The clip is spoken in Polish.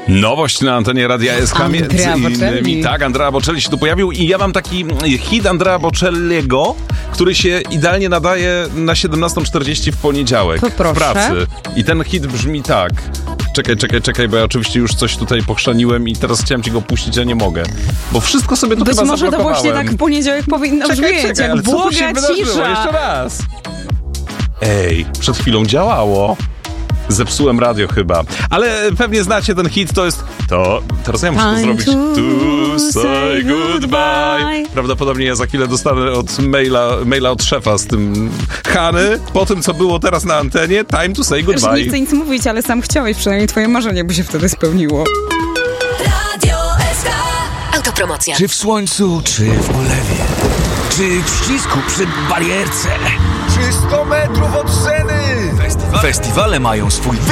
Nowość na antenie Radia SK, między innymi. Tak, Andrea Bocelli się tu pojawił i ja mam taki hit Andrea Bocelliego, który się idealnie nadaje na 17:40 w poniedziałek w pracy. I ten hit brzmi tak. Czekaj, bo ja oczywiście już coś tutaj pochrzaniłem i teraz chciałem ci go puścić, a nie mogę. Bo wszystko sobie tu chyba zablokowałem. Być może to właśnie tak w poniedziałek powinno brzmieć, jak błoga cisza. Jeszcze raz. Ej, przed chwilą działało. Zepsułem radio chyba. Ale pewnie znacie ten hit, to jest... Teraz ja muszę to zrobić. To say goodbye. Prawdopodobnie ja za chwilę dostanę od maila od szefa z tym Hany. Po tym, co było teraz na antenie, time to say goodbye. Nie chcę nic mówić, ale sam chciałeś, przynajmniej twoje marzenie by się wtedy spełniło. Radio SK. Autopromocja. Czy w słońcu, czy w ulewie, czy w ścisku przy barierce, czy 100 metrów od sceny. Festiwale mają swój